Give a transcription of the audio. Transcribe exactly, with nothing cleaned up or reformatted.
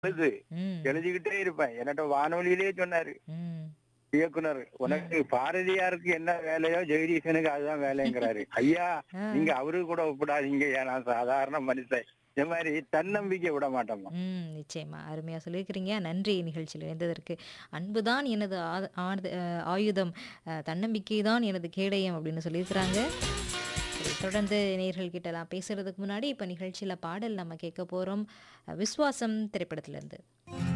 எழுது. ம். எழுதிக்கிட்டே இருப்பேன். என்கிட்ட வானொலியிலேயே சொன்னாரு. ம். இயக்குனர். ம். "உனக்கு பாரதியாருக்கு என்ன வேலையோ, ஜெகதீசனுக்கு அதுதான் வேலைங்கிறாரு." ஐயா, ஆ. நீங்க அவரு கூட ஒப்பிடாதீங்கய்யா. நான் சாதாரண மனுஷன். இந்த மாரி தன்னம்பிக்கை விட மாட்டோம்மா. ம். நிச்சயமா. அருமையா சொல்லியிருக்கிறீங்க. நன்றி நிகழ்ச்சியில் இணைந்ததற்கு. "அன்புதான் எனது ஆத ஆத அ ஆயுதம். அ தன்னம்பிக்கை தான் எனது கேடயம்" அப்படின்னு சொல்லியிருக்கிறாங்க. சரி, தொடர்ந்து நேயர்கள் கிட்டலாம் பேசுறதுக்கு முன்னாடி, இப்ப நிகழ்ச்சியில பாடல் நம்ம கேட்க போறோம். அ விஸ்வாசம் திரைப்படத்திலிருந்து.